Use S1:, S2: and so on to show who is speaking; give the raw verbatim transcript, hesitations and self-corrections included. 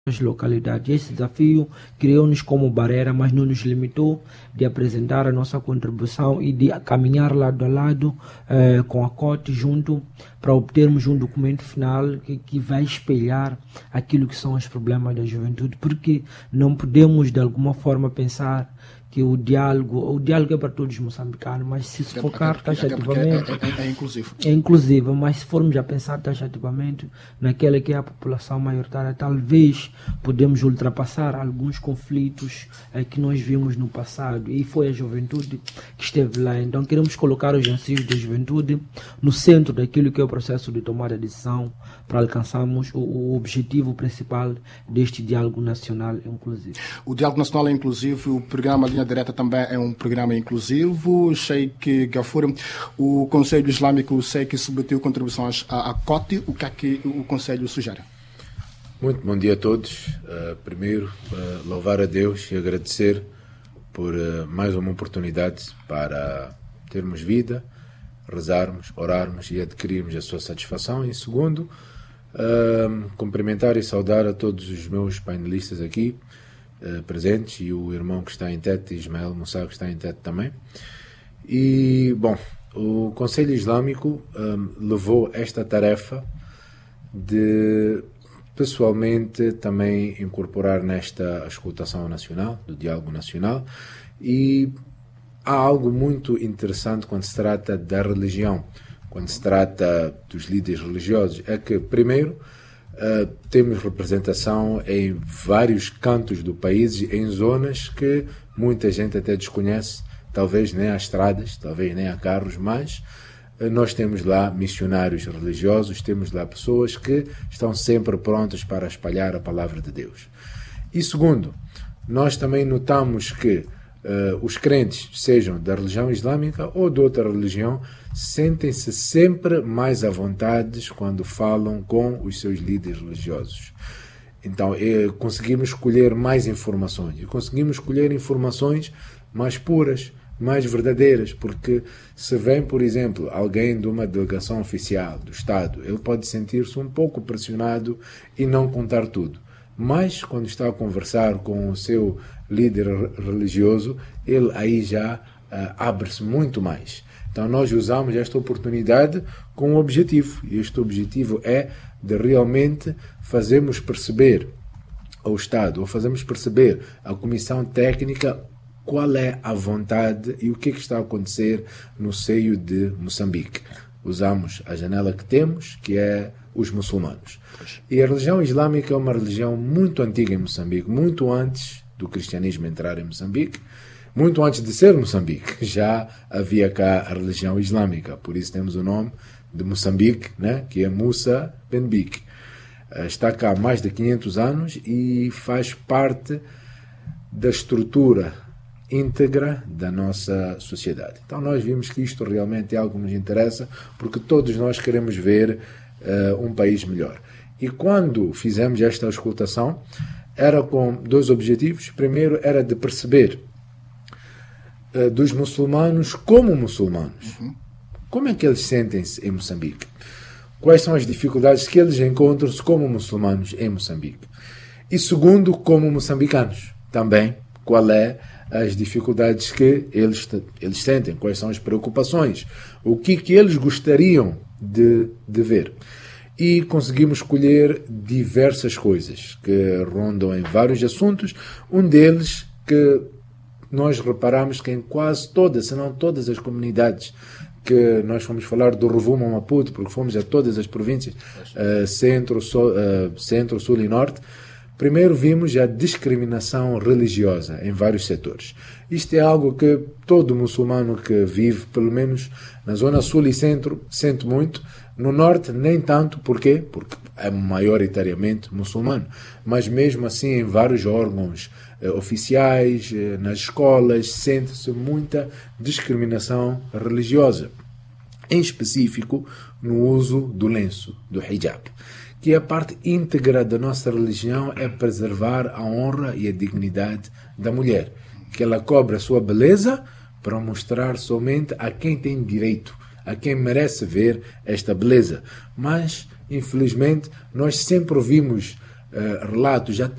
S1: localidades. Esse desafio criou-nos como barreira, mas não nos limitou de apresentar a nossa contribuição e de caminhar lado a lado eh, com a C O T junto para obtermos um documento final que, que vai espelhar aquilo que são os problemas da juventude, porque não podemos de alguma forma pensar que o diálogo, o diálogo é para todos os moçambicanos, mas se se focar taxativamente,
S2: é, é, é inclusivo.
S1: É inclusivo, mas se formos a pensar taxativamente naquela que é a população maioritária, talvez podemos ultrapassar alguns conflitos eh, que nós vimos no passado, e foi a juventude que esteve lá. Então queremos colocar os anseios da juventude no centro daquilo que é o processo de tomar a decisão para alcançarmos o, o objetivo principal deste diálogo nacional inclusivo.
S2: O diálogo nacional é inclusivo, o programa Linha Direta também é um programa inclusivo. Sheikh Gafur, o Conselho Islâmico sei que submeteu contribuições à, à C O T. O que é que o Conselho sugere?
S3: Muito bom dia a todos. Uh, primeiro, uh, louvar a Deus e agradecer por uh, mais uma oportunidade para termos vida, rezarmos, orarmos e adquirirmos a sua satisfação. E segundo, uh, cumprimentar e saudar a todos os meus painelistas aqui Uh, presentes, e o irmão que está em Tete, Ismael Moussa, que está em Tete também. E, bom, o Conselho Islâmico um, levou esta tarefa de, pessoalmente, também incorporar nesta escutação nacional, do diálogo nacional, e há algo muito interessante quando se trata da religião, quando se trata dos líderes religiosos, é que, primeiro, Uh, temos representação em vários cantos do país, em zonas que muita gente até desconhece, talvez nem há estradas, talvez nem há carros, mas uh, nós temos lá missionários religiosos, temos lá pessoas que estão sempre prontas para espalhar a palavra de Deus. E segundo, nós também notamos que uh, os crentes, sejam da religião islâmica ou de outra religião, sentem-se sempre mais à vontade quando falam com os seus líderes religiosos. Então, é, conseguimos escolher mais informações. E conseguimos escolher informações mais puras, mais verdadeiras, porque se vem, por exemplo, alguém de uma delegação oficial do Estado, ele pode sentir-se um pouco pressionado e não contar tudo. Mas, quando está a conversar com o seu líder religioso, ele aí já uh, abre-se muito mais. Então nós usamos esta oportunidade com um objetivo, e este objetivo é de realmente fazermos perceber ao Estado, ou fazermos perceber à Comissão Técnica qual é a vontade e o que, é que está a acontecer no seio de Moçambique. Usamos a janela que temos, que é os muçulmanos. E a religião islâmica é uma religião muito antiga em Moçambique, muito antes do cristianismo entrar em Moçambique. Muito antes de ser Moçambique, já havia cá a religião islâmica. Por isso temos o nome de Moçambique, né? Que é Musa Ben Bik. Está cá há mais de quinhentos anos e faz parte da estrutura íntegra da nossa sociedade. Então nós vimos que isto realmente é algo que nos interessa, porque todos nós queremos ver uh, um país melhor. E quando fizemos esta auscultação, era com dois objetivos. Primeiro era de perceber dos muçulmanos como muçulmanos. Uhum. Como é que eles sentem-se em Moçambique? Quais são as dificuldades que eles encontram-se como muçulmanos em Moçambique? E segundo, como moçambicanos também, qual é as dificuldades que eles, eles sentem? Quais são as preocupações? O que, que eles gostariam de, de ver? E conseguimos escolher diversas coisas que rondam em vários assuntos. Um deles que nós reparamos que em quase todas, se não todas as comunidades que nós fomos falar do Rovuma Maputo, porque fomos a todas as províncias, uh, centro, sul, uh, centro, sul e norte, primeiro vimos a discriminação religiosa em vários setores. Isto é algo que todo muçulmano que vive, pelo menos na zona sul e centro, sente muito. No norte, nem tanto. Porquê? Porque é maioritariamente muçulmano. Mas mesmo assim, em vários órgãos eh, oficiais, eh, nas escolas, sente-se muita discriminação religiosa. Em específico, no uso do lenço, do hijab. Que a parte íntegra da nossa religião é preservar a honra e a dignidade da mulher. Que ela cobre a sua beleza para mostrar somente a quem tem direito, a quem merece ver esta beleza. Mas, infelizmente, nós sempre ouvimos uh, relatos, até